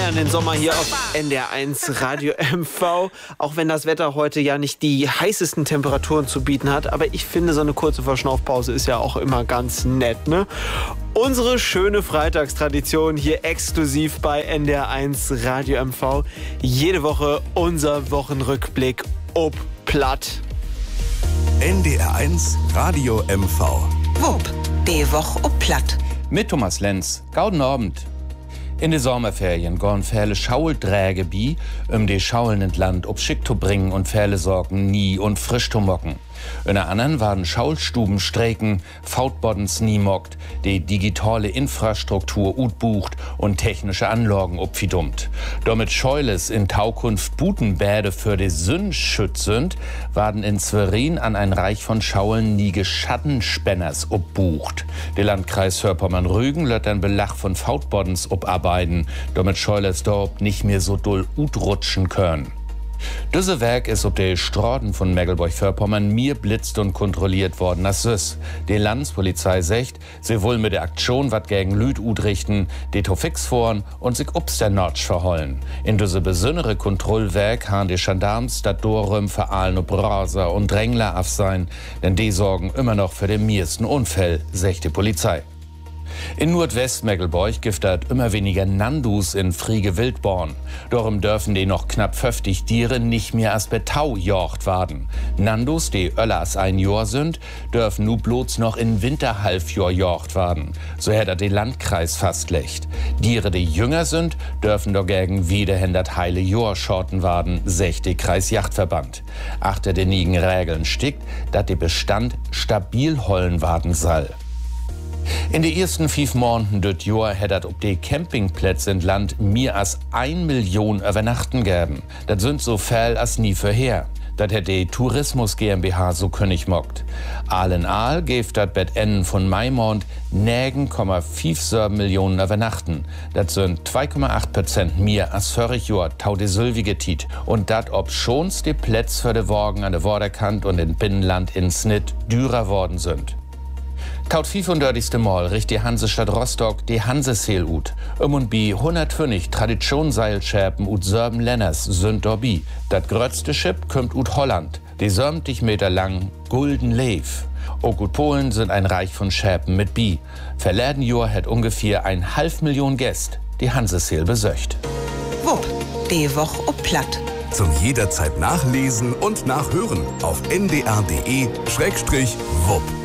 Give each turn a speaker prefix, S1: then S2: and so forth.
S1: feiern den Sommer hier auf NDR1 Radio MV. Auch wenn das Wetter heute ja nicht die heißesten Temperaturen zu bieten hat. Aber ich finde, so eine kurze Verschnaufpause ist ja auch immer ganz nett, ne? Unsere schöne Freitagstradition hier exklusiv bei NDR1 Radio MV. Jede Woche unser Wochenrückblick ob platt.
S2: NDR1 Radio MV.
S3: Wupp, die Woche ob platt.
S4: Mit Thomas Lenz. Gauden Abend. In de Sommerferien gorn viele Schauldräge bi, de Schaulen in Land ob schick zu bringen und viele Sorgen nie und frisch zu mocken. In der anderen waren Schaulstuben streiken, Fautboddens nie mockt, die digitale Infrastruktur utbucht und technische Anlagen opfidummt. Damit Scheules in Taukunft Butenbäde für die Sünd schützt sind, waren in Zverin an ein Reich von Schaulen nie Schattenspenners opbucht. Der Landkreis Hörpommern-Rügen lässt ein Belach von Fautboddens oparbeiten, damit Scheules dort nicht mehr so doll utrutschen können. Diese Werk ist ob der Straßen von Mecklenburg-Vorpommern mir blitzt und kontrolliert worden als süß. Die Landespolizei sagt, sie wollen mit der Aktion wat gegen Lüd richten, die to fix fahren und sich obst der Notch verhollen. In diese besondere Kontrollwerk haben die Gendarmes dat Dorrüm verahlen ob Raser und Drängler auf sein, denn die sorgen immer noch für den miesten Unfall, sagt die Polizei. In Nordwest-Mecklenburg gibt es immer weniger Nandus in Friege Wildborn. Darum dürfen die noch knapp 50 Tiere nicht mehr als Betau jocht werden. Nandus, die öller als ein Jahr sind, dürfen nu bloß noch in Winterhalbjahr jocht werden. So hätte die Landkreis fastlegt. Tiere, die jünger sind, dürfen dagegen wieder hindert heile Jahr schorten werden, sagt die Kreisjachtverband. Achter den nigen Regeln stickt, dass der Bestand stabil hollen werden soll. In den ersten 5 Monaten des Jahres hätte ob die Campingplätze in Land mehr als 1 Million Übernachten geben. Das sind so viel als nie vorher. Das hätte die Tourismus GmbH so König mockt. All in all gibt das bei Ende von Maimond 9,57 Millionen Übernachten. Das sind 2,8% mehr als voriges Jahr, tau die sylvige Tiet. Und das ob schon's die Plätze für die Wagen an der Vorderkant und im Binnenland in Snit dürer worden sind. Taut 35. Mal richt die Hansestadt Rostock die Hanseseel ut. Und bi 120 Traditionsseilschärpen ut Sörben Lenners sind dorbi. Dat grötzte Schiff kommt ut Holland. Die 70 Meter lang Gulden Leif. Auch ut Polen sind ein Reich von Schärpen mit bi. Verleden Jahr hat ungefähr 500.000 Gäste die Hanseseel besöcht.
S3: Wupp, die Woche ob platt.
S2: Zum jederzeit nachlesen und nachhören auf ndr.de/wupp.